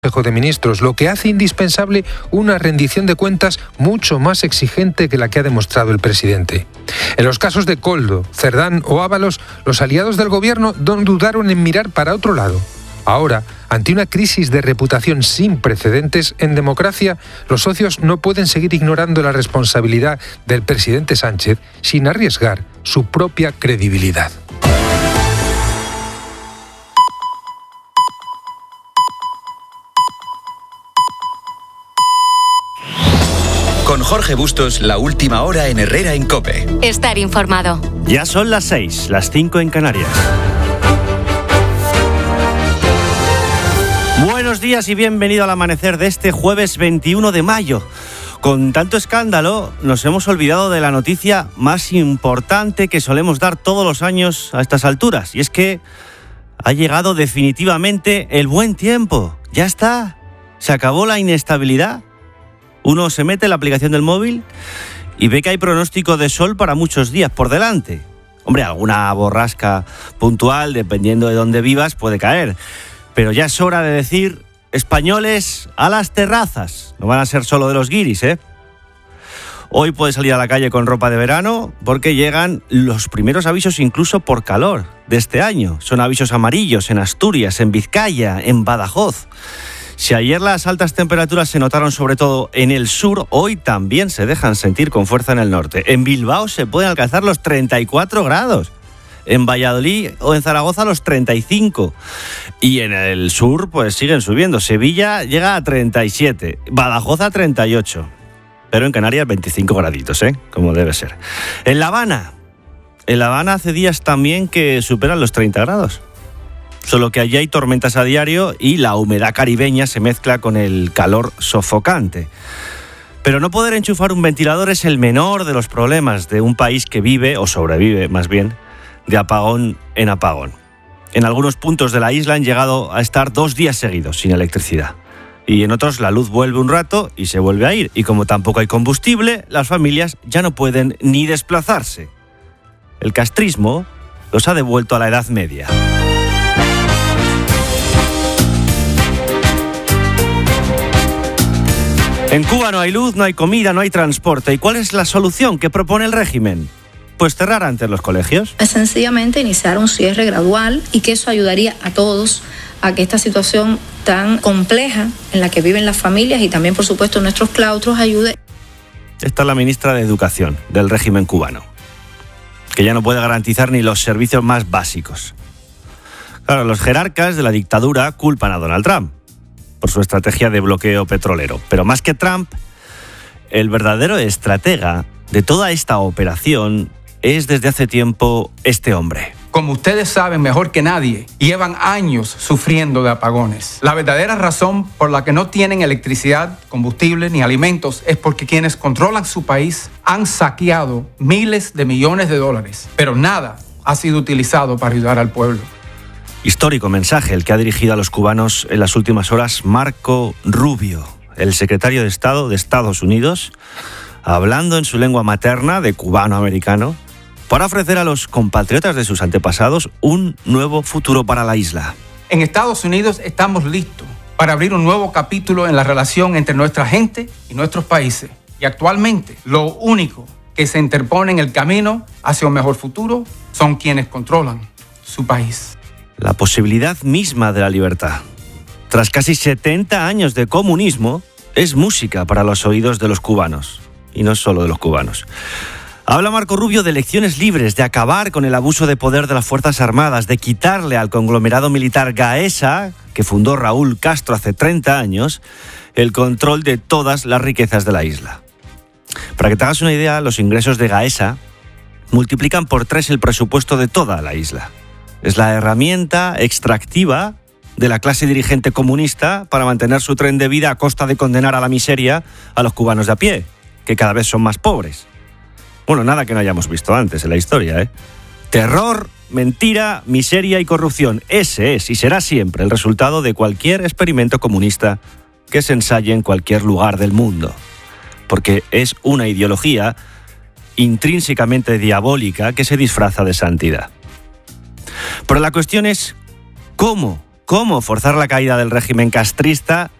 Consejo de Ministros, lo que hace indispensable una rendición de cuentas mucho más exigente que la que ha demostrado el presidente. En los casos de Koldo, Cerdán o Ábalos, los aliados del gobierno no dudaron en mirar para otro lado. Ahora, ante una crisis de reputación sin precedentes en democracia, los socios no pueden seguir ignorando la responsabilidad del presidente Sánchez sin arriesgar su propia credibilidad. Con Jorge Bustos, la última hora en Herrera en COPE. Estar informado. Ya son las 6, las 5 en Canarias. Buenos días y bienvenido al amanecer de este jueves 21 de mayo. Con tanto escándalo, nos hemos olvidado de la noticia más importante que solemos dar todos los años a estas alturas. Y es que ha llegado definitivamente el buen tiempo. Ya está. Se acabó la inestabilidad. Uno se mete en la aplicación del móvil y ve que hay pronóstico de sol para muchos días por delante. Hombre, alguna borrasca puntual, dependiendo de dónde vivas, puede caer. Pero ya es hora de decir, españoles, a las terrazas. No van a ser solo de los guiris, ¿eh? Hoy puedes salir a la calle con ropa de verano porque llegan los primeros avisos incluso por calor de este año. Son avisos amarillos en Asturias, en Vizcaya, en Badajoz. Si ayer las altas temperaturas se notaron sobre todo en el sur, hoy también se dejan sentir con fuerza en el norte. En Bilbao se pueden alcanzar los 34 grados. En Valladolid o en Zaragoza los 35. Y en el sur pues siguen subiendo. Sevilla llega a 37, Badajoz a 38. Pero en Canarias 25 graditos, como debe ser. En La Habana hace días también que superan los 30 grados. Solo que allí hay tormentas a diario y la humedad caribeña se mezcla con el calor sofocante. Pero no poder enchufar un ventilador es el menor de los problemas de un país que vive, o sobrevive más bien, de apagón en apagón. En algunos puntos de la isla han llegado a estar 2 días seguidos sin electricidad. Y en otros la luz vuelve un rato y se vuelve a ir. Y como tampoco hay combustible, las familias ya no pueden ni desplazarse. El castrismo los ha devuelto a la Edad Media. En Cuba no hay luz, no hay comida, no hay transporte. ¿Y cuál es la solución que propone el régimen? Pues cerrar antes los colegios. Es sencillamente iniciar un cierre gradual y que eso ayudaría a todos a que esta situación tan compleja en la que viven las familias y también, por supuesto, nuestros claustros ayude. Esta es la ministra de Educación del régimen cubano, que ya no puede garantizar ni los servicios más básicos. Claro, los jerarcas de la dictadura culpan a Donald Trump por su estrategia de bloqueo petrolero. Pero más que Trump, el verdadero estratega de toda esta operación es desde hace tiempo este hombre. Como ustedes saben mejor que nadie, llevan años sufriendo de apagones. La verdadera razón por la que no tienen electricidad, combustible ni alimentos es porque quienes controlan su país han saqueado miles de millones de dólares, pero nada ha sido utilizado para ayudar al pueblo. Histórico mensaje el que ha dirigido a los cubanos en las últimas horas Marco Rubio, el secretario de Estado de Estados Unidos, hablando en su lengua materna de cubano-americano, para ofrecer a los compatriotas de sus antepasados un nuevo futuro para la isla. En Estados Unidos estamos listos para abrir un nuevo capítulo en la relación entre nuestra gente y nuestros países. Y actualmente, lo único que se interpone en el camino hacia un mejor futuro son quienes controlan su país. La posibilidad misma de la libertad, tras casi 70 años de comunismo, es música para los oídos de los cubanos. Y no solo de los cubanos. Habla Marco Rubio de elecciones libres, de acabar con el abuso de poder de las Fuerzas Armadas, de quitarle al conglomerado militar Gaesa, que fundó Raúl Castro hace 30 años, el control de todas las riquezas de la isla. Para que te hagas una idea, los ingresos de Gaesa multiplican por 3 el presupuesto de toda la isla. Es la herramienta extractiva de la clase dirigente comunista para mantener su tren de vida a costa de condenar a la miseria a los cubanos de a pie, que cada vez son más pobres. Bueno, nada que no hayamos visto antes en la historia, Terror, mentira, miseria y corrupción. Ese es y será siempre el resultado de cualquier experimento comunista que se ensaye en cualquier lugar del mundo. Porque es una ideología intrínsecamente diabólica que se disfraza de santidad. Pero la cuestión es ¿cómo cómo forzar la caída del régimen castrista